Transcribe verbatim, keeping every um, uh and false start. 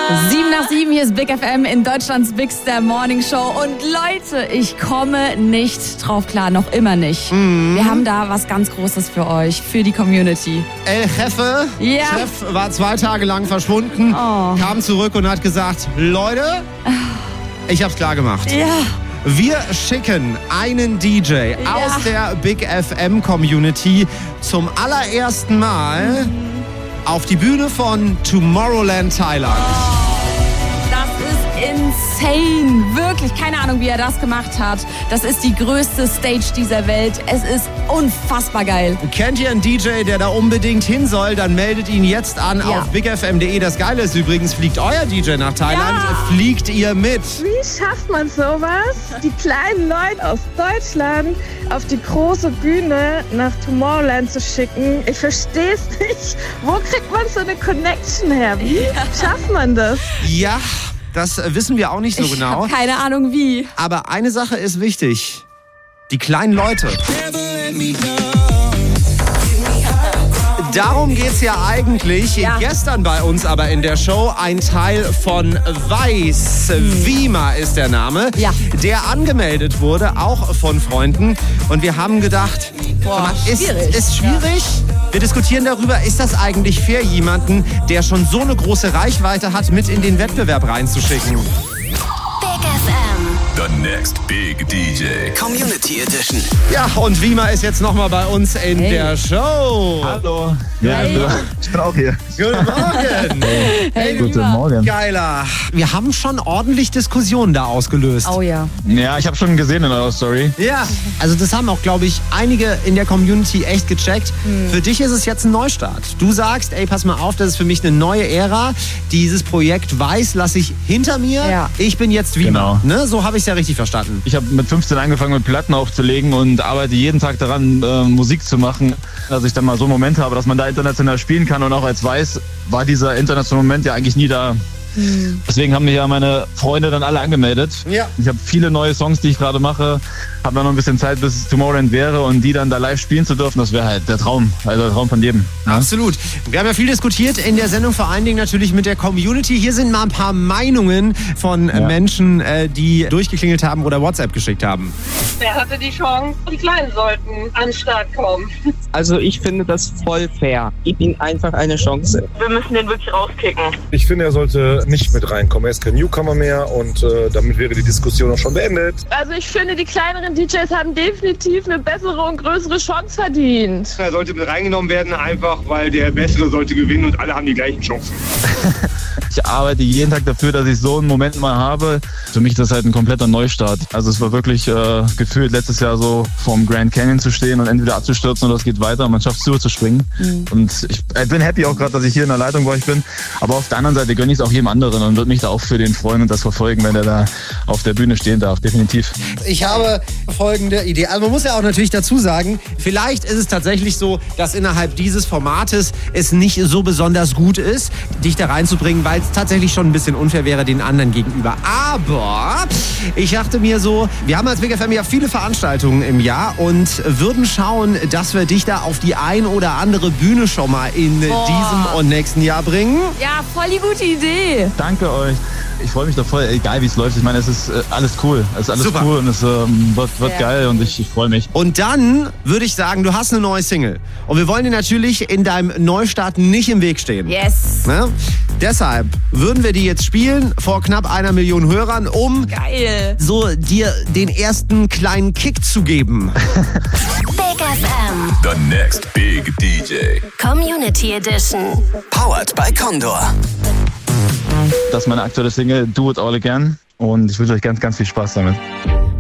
Sieben nach sieben, hier ist Big F M in Deutschlands Bigster Morning Show. Und Leute, ich komme nicht drauf klar, noch immer nicht. Mhm. Wir haben da was ganz Großes für euch, für die Community. El Jefe, ja. Chef, war zwei Tage lang verschwunden, oh. kam zurück und hat gesagt, Leute, ich hab's klar gemacht. Ja. Wir schicken einen D J ja. aus der Big F M Community zum allerersten Mal mhm. auf die Bühne von Tomorrowland Thailand. Oh. Das ist insane. Wirklich, keine Ahnung, wie er das gemacht hat. Das ist die größte Stage dieser Welt. Es ist unfassbar geil. Kennt ihr einen D J, der da unbedingt hin soll, dann meldet ihn jetzt an ja. auf big f m punkt d e. Das Geile ist übrigens, fliegt euer D J nach Thailand, ja. fliegt ihr mit. Wie schafft man sowas? Die kleinen Leute aus Deutschland auf die große Bühne nach Tomorrowland zu schicken. Ich verstehe es nicht. Wo kriegt man so eine Connection her? Wie ja. schafft man das? Ja, das wissen wir auch nicht so ich genau. Ich habe keine Ahnung wie. Aber eine Sache ist wichtig. Die kleinen Leute. Darum geht's ja eigentlich. Ja. Gestern bei uns aber in der Show ein Teil von Weiß. Hm. Vima ist der Name. Ja. Der angemeldet wurde, auch von Freunden. Und wir haben gedacht, Boah, ist, schwierig. ist schwierig. Wir diskutieren darüber, ist das eigentlich fair, jemanden, der schon so eine große Reichweite hat, mit in den Wettbewerb reinzuschicken? Big F M. The next big D J. Community Edition. Ja, und Vima ist jetzt nochmal bei uns in hey. der Show. Hallo. Ja, hey. ich bin auch hier. Guten Morgen. Hey, hey Guten Morgen. Geiler. Wir haben schon ordentlich Diskussionen da ausgelöst. Oh ja. Ja, ich habe schon gesehen in eurer Story. Ja, also das haben auch, glaube ich, einige in der Community echt gecheckt. Hm. Für dich ist es jetzt ein Neustart. Du sagst, ey, pass mal auf, das ist für mich eine neue Ära. Dieses Projekt Weiß lasse ich hinter mir. Ja. Ich bin jetzt Vima. Genau. Ne? So habe ich es ja richtig verstanden. Ich habe mit fünfzehn angefangen, mit Platten aufzulegen und arbeite jeden Tag daran, äh, Musik zu machen. Dass ich dann mal so einen Moment habe, dass man da international spielen kann. Und auch als Weiß war dieser internationale Moment ja eigentlich nie da. Mhm. Deswegen haben mich ja meine Freunde dann alle angemeldet. Ja. Ich habe viele neue Songs, die ich gerade mache. Habe dann noch ein bisschen Zeit, bis es Tomorrowland wäre und die dann da live spielen zu dürfen. Das wäre halt der Traum, also der Traum von jedem. Ja? Absolut. Wir haben ja viel diskutiert in der Sendung, vor allen Dingen natürlich mit der Community. Hier sind mal ein paar Meinungen von ja. Menschen, die durchgeklingelt haben oder WhatsApp geschickt haben. Wer hatte die Chance? Die Kleinen sollten an den Start kommen. Also ich finde das voll fair. Gib ihm einfach eine Chance. Wir müssen den wirklich rauskicken. Ich finde, er sollte nicht mit reinkommen. Er ist kein Newcomer mehr und äh, damit wäre die Diskussion auch schon beendet. Also ich finde, die kleineren D Js haben definitiv eine bessere und größere Chance verdient. Er sollte mit reingenommen werden, einfach weil der Bessere sollte gewinnen und alle haben die gleichen Chancen. Ich arbeite jeden Tag dafür, dass ich so einen Moment mal habe. Für mich ist das halt ein kompletter Neustart. Also es war wirklich äh, gefühlt letztes Jahr so vorm Grand Canyon zu stehen und entweder abzustürzen oder es geht weiter und man schafft es durchzuspringen. Mhm. Und ich äh, bin happy auch gerade, dass ich hier in der Leitung bei euch bin. Aber auf der anderen Seite gönne ich es auch jedem anderen und würde mich da auch für den freuen und das verfolgen, wenn er da auf der Bühne stehen darf. Definitiv. Ich habe folgende Idee. Also man muss ja auch natürlich dazu sagen, vielleicht ist es tatsächlich so, dass innerhalb dieses Formates es nicht so besonders gut ist, dich da reinzubringen, weil es tatsächlich schon ein bisschen unfair wäre den anderen gegenüber. Aber ich dachte mir so, wir haben als Big F M ja viele Veranstaltungen im Jahr und würden schauen, dass wir dich da auf die ein oder andere Bühne schon mal in Boah. diesem und nächsten Jahr bringen. Ja, voll die gute Idee. Danke euch. Ich freue mich da voll, egal wie es läuft. Ich meine, es ist äh, alles cool. Es ist alles Super. cool und es ähm, wird, wird ja. geil und ich, ich freue mich. Und dann würde ich sagen, du hast eine neue Single. Und wir wollen dir natürlich in deinem Neustart nicht im Weg stehen. Yes. Ne? Deshalb würden wir die jetzt spielen vor knapp einer Million Hörern, um geil. so dir den ersten kleinen Kick zu geben. Big F M. The next big D J. Community Edition. Powered by Condor. Das ist meine aktuelle Single Do It All Again und ich wünsche euch ganz, ganz viel Spaß damit.